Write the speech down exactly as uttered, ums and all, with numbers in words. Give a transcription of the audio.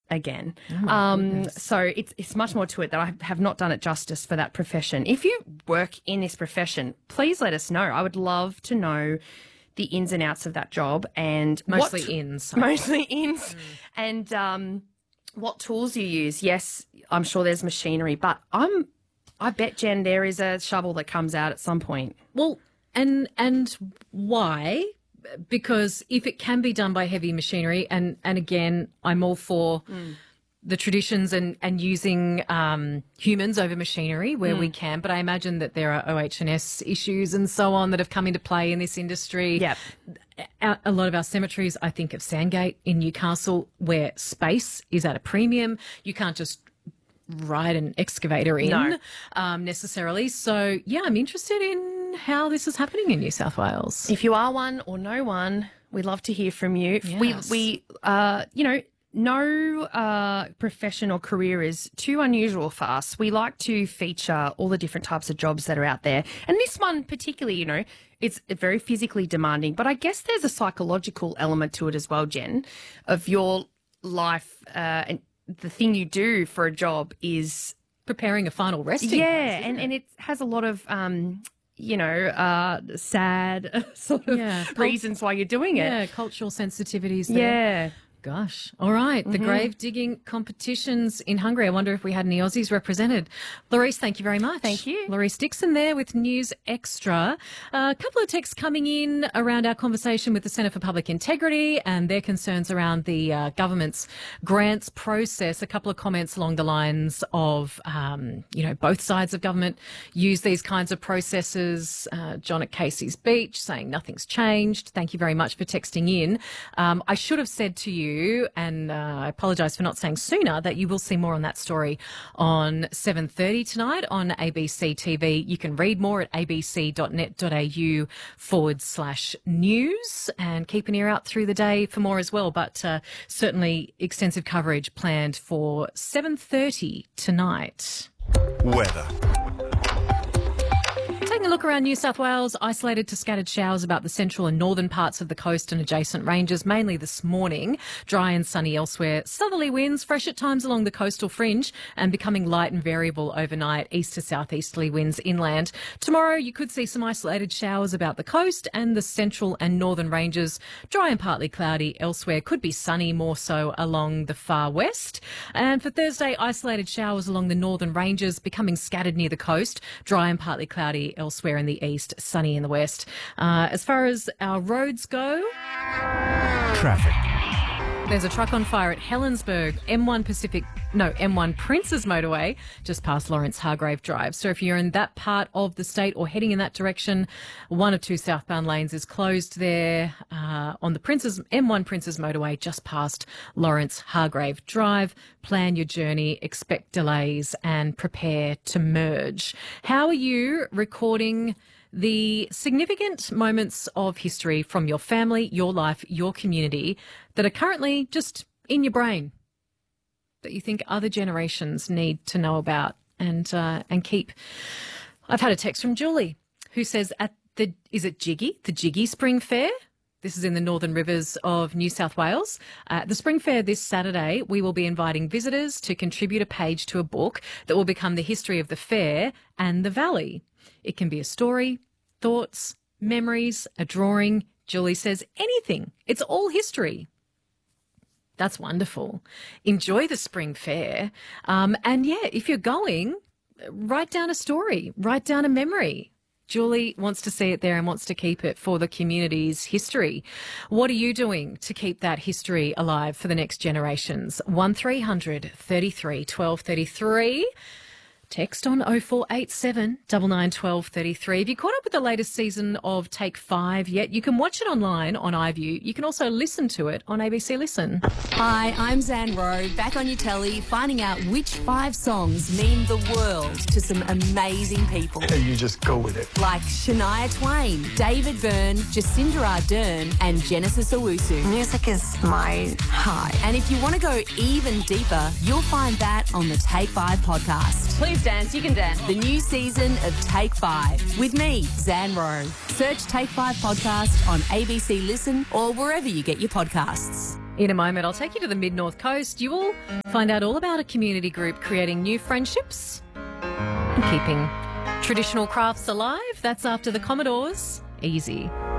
again. Oh um, so it's it's much more to it that I have not done it justice for that profession. If you work in this profession, please let us know. I would love to know the ins and outs of that job and Mostly what, ins. mostly ins, mm. and um, what tools you use. Yes, I'm sure there's machinery, but I'm I bet, Jen, there is a shovel that comes out at some point. Well, and and why? Because if it can be done by heavy machinery, and, and again, I'm all for mm. the traditions and, and using um, humans over machinery where mm. we can, but I imagine that there are O H and S issues and so on that have come into play in this industry. Yep. A, a lot of our cemeteries, I think of Sandgate in Newcastle, where space is at a premium. You can't just ride an excavator in no. um, necessarily. So, yeah, I'm interested in how this is happening in New South Wales. If you are one or know one, we'd love to hear from you. Yes. We, we, uh, you know, no uh, profession or career is too unusual for us. We like to feature all the different types of jobs that are out there. And this one particularly, you know, it's very physically demanding, but I guess there's a psychological element to it as well, Jen, of your life uh, and the thing you do for a job is preparing a final resting. Yeah, place, and, it? and it has a lot of, um, you know, uh, sad sort of yeah. reasons why you're doing it. Yeah, cultural sensitivities there. Yeah. Gosh. All right. The mm-hmm. grave digging competitions in Hungary. I wonder if we had any Aussies represented. Laurice, thank you very much. Thank you. Laurice Dixon there with News Extra. Uh, a couple of texts coming in around our conversation with the Centre for Public Integrity and their concerns around the uh, government's grants process. A couple of comments along the lines of, um, you know, both sides of government use these kinds of processes. Uh, John at Casey's Beach saying nothing's changed. Thank you very much for texting in. Um, I should have said to you, and uh, I apologise for not saying sooner, that you will see more on that story on seven thirty tonight on A B C T V. You can read more at abc.net.au forward slash news and keep an ear out through the day for more as well. But uh, certainly extensive coverage planned for seven thirty tonight. Weather. Taking a look around New South Wales, isolated to scattered showers about the central and northern parts of the coast and adjacent ranges, mainly this morning. Dry and sunny elsewhere. Southerly winds, fresh at times along the coastal fringe and becoming light and variable overnight. East to southeasterly winds inland. Tomorrow you could see some isolated showers about the coast and the central and northern ranges. Dry and partly cloudy elsewhere. Could be sunny more so along the far west. And for Thursday, isolated showers along the northern ranges, becoming scattered near the coast. Dry and partly cloudy elsewhere in the east, sunny in the west. Uh, as far as our roads go, traffic. There's a truck on fire at Helensburgh, M one Pacific, no, M one Princes Motorway, just past Lawrence Hargrave Drive. So if you're in that part of the state or heading in that direction, one of two southbound lanes is closed there uh, on the Princes M one Princes Motorway, just past Lawrence Hargrave Drive. Plan your journey, expect delays and prepare to merge. How are you recording the significant moments of history from your family, your life, your community that are currently just in your brain that you think other generations need to know about and uh, and keep? I've had a text from Julie who says, at the, is it Jiggy, the Jiggy Spring Fair? This is in the Northern Rivers of New South Wales. At uh, the Spring Fair this Saturday, we will be inviting visitors to contribute a page to a book that will become the history of the fair and the valley. It can be a story, thoughts, memories, a drawing. Julie says anything. It's all history. That's wonderful. Enjoy the Spring Fair. Um, and, yeah, if you're going, write down a story, write down a memory. Julie wants to see it there and wants to keep it for the community's history. What are you doing to keep that history alive for the next generations? one three hundred thirty-three twelve thirty-three. Text on oh four eight seven, nine nine one two three three. Have you caught up with the latest season of Take Five yet? You can watch it online on iView. You can also listen to it on A B C Listen. Hi, I'm Zan Rowe, back on your telly, finding out which five songs mean the world to some amazing people. You just go with it. Like Shania Twain, David Byrne, Jacinda Ardern and Genesis Owusu. Music is my high. And if you want to go even deeper, you'll find that on the Take Five podcast. Please dance, you can dance. The new season of Take Five with me, Zan Rowe. Search Take Five podcast on A B C Listen or wherever you get your podcasts. In a moment, I'll take you to the mid-north coast. You will find out all about a community group creating new friendships and keeping traditional crafts alive. That's after the Commodores. Easy.